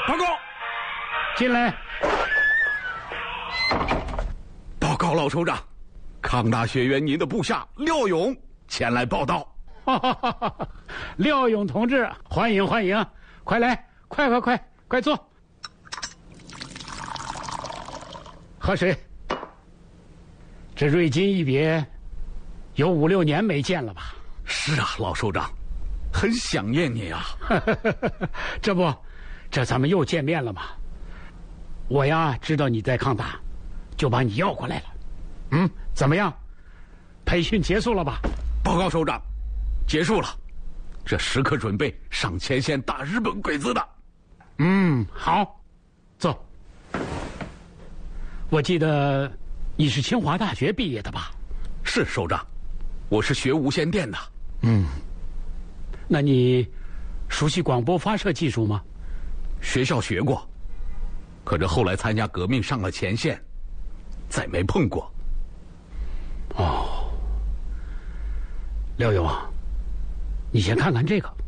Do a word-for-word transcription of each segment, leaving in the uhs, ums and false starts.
报告， 进来。 报告老首长，康大学员您的部下廖勇前来报道。 哈哈哈哈，廖勇同志，欢迎欢迎，快来，快快快快坐，喝水。这瑞金一别，有五六年没见了吧？ 是啊，老首长，很想念你啊。 这不，这咱们又见面了嘛。我呀，知道你在康大，就把你要过来了。嗯，怎么样？培训结束了吧？ 报告首长，结束了，这时刻准备上前线打日本鬼子的。 嗯，好，走。我记得你是清华大学毕业的吧？ 是首长，我是学无线电的。 嗯，那你熟悉广播发射技术吗？ 学校学过，可这后来参加革命上了前线，再没碰过。 哦，廖勇啊，你先看看这个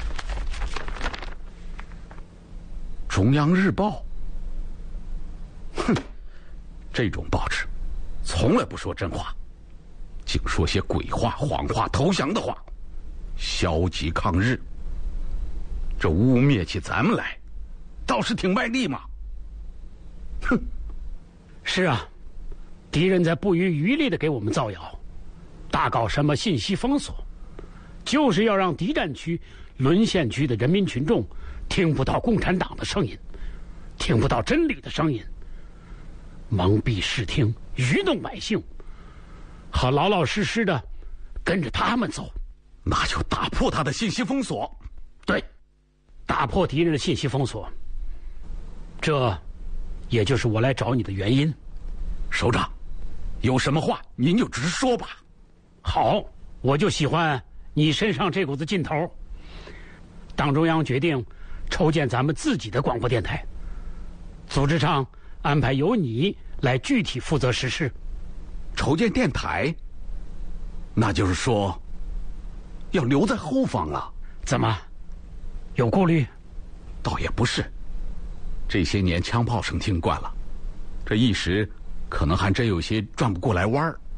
《中央日报》。哼，这种报纸从来不说真话，净说些鬼话、谎话、投降的话，消极抗日。这污蔑起咱们来，倒是挺卖力嘛。哼， 是啊，敌人在不遗余力地给我们造谣，大搞什么信息封锁，就是要让敌占区、沦陷区的人民群众听不到共产党的声音，听不到真理的声音，蒙蔽视听，愚弄百姓，好老老实实的跟着他们走。 那就打破他的信息封锁。 对，打破敌人的信息封锁，这也就是我来找你的原因。 首长，有什么话您就直说吧。 好，我就喜欢你身上这股子劲头。党中央决定筹建咱们自己的广播电台，组织上安排由你来具体负责实施。 筹建电台，那就是说要留在后方啊？ 怎么，有顾虑？ 倒也不是，这些年枪炮声听惯了，这一时可能还真有些转不过来弯儿。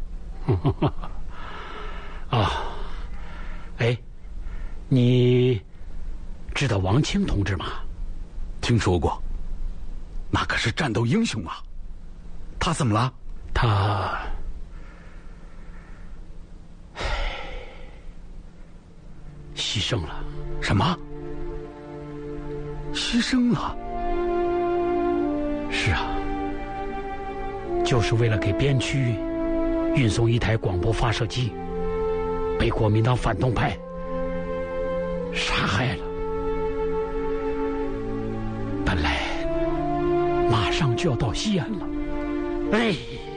啊，哎，你知道王清同志吗？ 听说过，那可是战斗英雄啊。他怎么了？ 他牺牲了。 什么？牺牲了？ 是啊，就是为了给边区运送一台广播发射机，被国民党反动派杀害了。本来马上就要到西安了，哎，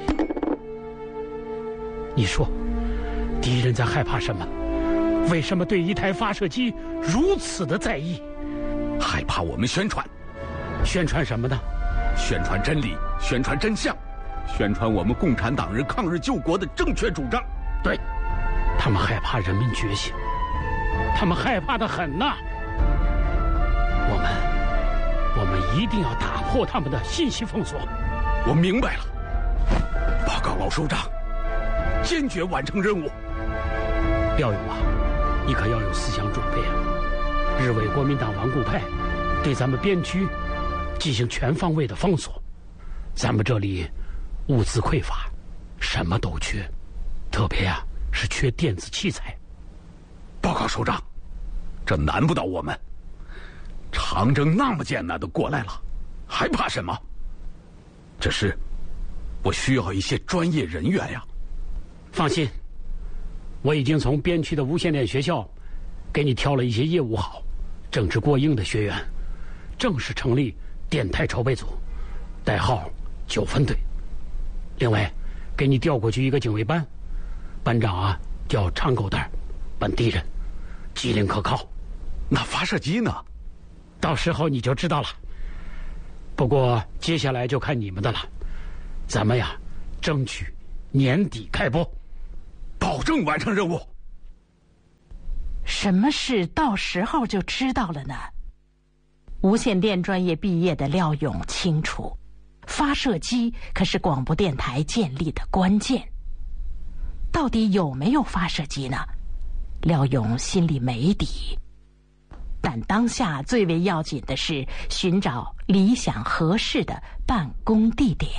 你说敌人在害怕什么？为什么对一台发射机如此的在意？ 害怕我们宣传。 宣传什么呢？ 宣传真理，宣传真相，宣传我们共产党人抗日救国的正确主张。 对，他们害怕人民觉醒，他们害怕得很呐。我们，我们一定要打破他们的信息封锁。 我明白了。报告老首长，坚决完成任务。 廖勇啊，你可要有思想准备啊！日伪国民党顽固派对咱们边区进行全方位的封锁，咱们这里物资匮乏，什么都缺，特别啊是缺电子器材。 报告首长，这难不倒我们。长征那么艰难的过来了，还怕什么？只是我需要一些专业人员呀。 放心，我已经从边区的无线电学校给你挑了一些业务好、正直过硬的学员，正式成立电台筹备组，代号九分队。另外，给你调过去一个警卫班，班长啊叫长狗蛋，本地人，机灵可靠。 那发射机呢？ 到时候你就知道了。不过接下来就看你们的了，咱们呀，争取年底开播， 保证完成任务。 什么事到时候就知道了呢？ 无线电专业毕业的廖勇清楚，发射机可是广播电台建立的关键。到底有没有发射机呢？廖勇心里没底。但当下最为要紧的是寻找理想合适的办公地点。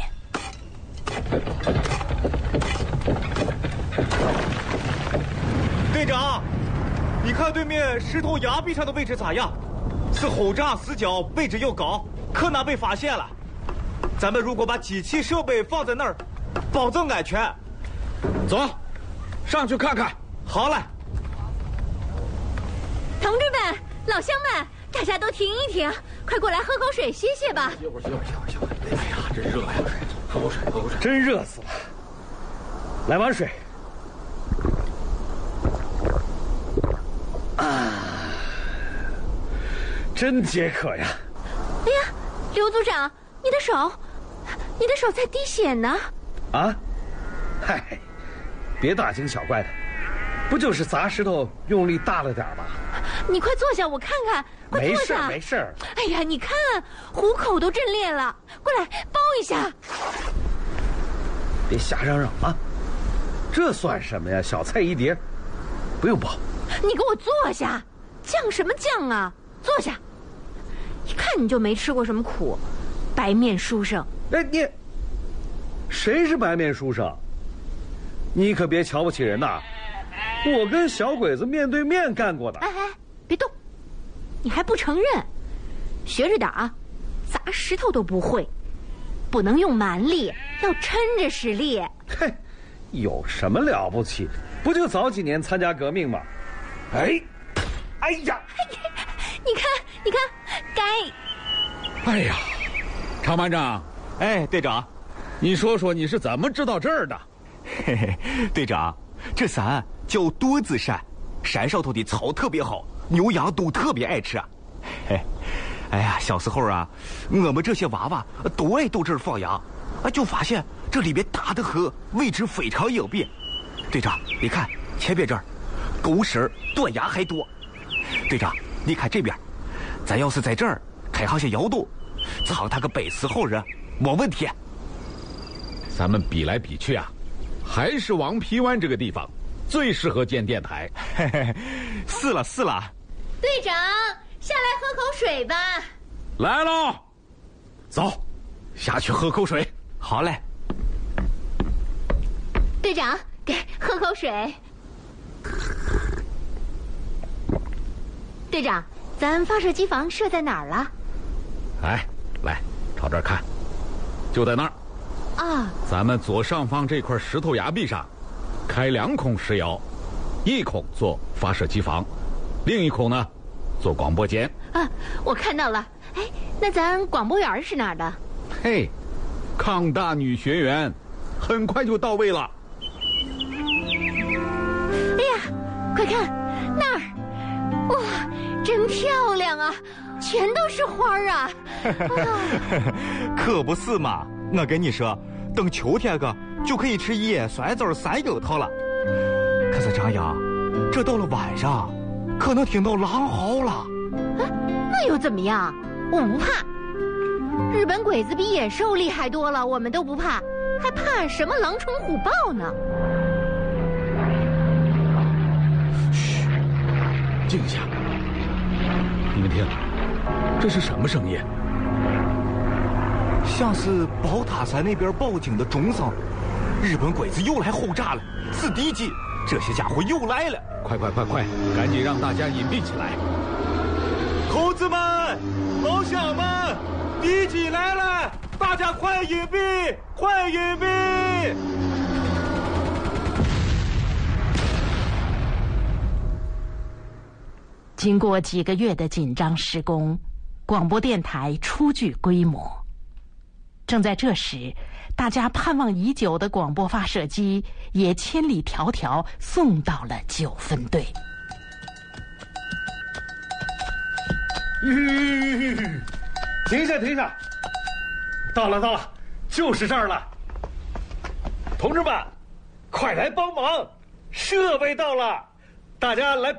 队长，你看对面石头崖壁上的位置咋样？是轰炸死角，位置又高，可能被发现了。咱们如果把机器设备放在那儿，保证安全。 走，上去看看。 好嘞。 同志们，老乡们，大家都停一停，快过来喝口水歇歇吧。 歇会儿，歇会儿，歇会儿，歇会儿。哎呀，真热呀！喝口水，喝口水。 真热死了。来碗水。啊，真解渴呀！ 哎呀，刘组长，你的手，你的手在滴血呢。 啊？嗨，别大惊小怪的，不就是砸石头用力大了点吗？ 你快坐下，我看看。快坐下。 没事，没事。 哎呀，你看，虎口都震裂了，过来抱一下。 别瞎嚷嚷啊！这算什么呀？小菜一碟，不用抱。 你给我坐下，犟什么犟啊？坐下。一看你就没吃过什么苦，白面书生。 哎，你谁是白面书生？你可别瞧不起人呐！我跟小鬼子面对面干过的。 哎哎，别动！你还不承认？学着点啊！砸石头都不会，不能用蛮力，要抻着使力。 嘿，有什么了不起？不就早几年参加革命吗？哎，哎呀！ 你看，你看，该。 哎呀，常班长， 哎，队长， 你说说你是怎么知道这儿的？ 嘿嘿，队长，这山叫多子山，山上头的草特别好，牛羊都特别爱吃啊。嘿，哎呀，小时候啊，我们这些娃娃都爱到这儿放羊，啊，就发现这里边大的河，位置非常隐蔽。队长，你看前边这儿，狗屎断崖还多。队长，你看这边，咱要是在这儿开上些窑洞，藏他个百十号人，没问题。 咱们比来比去啊，还是王皮湾这个地方最适合建电台。 嘿嘿，是了是了。 队长，下来喝口水吧。 来喽，走，下去喝口水。 好嘞。 队长，给喝口水。队长，咱发射机房设在哪儿了？ 哎，来，朝这儿看，就在那儿。 啊， 咱们左上方这块石头崖壁上，开两孔石窑，一孔做发射机房，另一孔呢，做广播间。 啊，我看到了。哎，那咱广播员是哪儿的？ 嘿，抗大女学园，很快就到位了。 哎呀，快看那儿，哇，真漂亮啊，全都是花儿啊！ 可不是嘛，我跟你说，等秋天个就可以吃野酸枣三樱桃了。可是张扬，这到了晚上，可能听到狼嚎了。 啊，那又怎么样？我不怕。日本鬼子比野兽厉害多了，我们都不怕，还怕什么狼虫虎豹呢？ 嘘，静下。你们听，这是什么声音？ 像是宝塔山那边报警的钟声，日本鬼子又来轰炸了，是敌机，这些家伙又来了！ 快快快快，赶紧让大家隐蔽起来！ 同志们、老乡们，敌机来了，大家快隐蔽，快隐蔽！ 经过几个月的紧张施工，广播电台初具规模。正在这时，大家盼望已久的广播发射机也千里迢迢送到了九分队。 吁，停下停下，到了到了，就是这儿了。同志们，快来帮忙，设备到了，大家来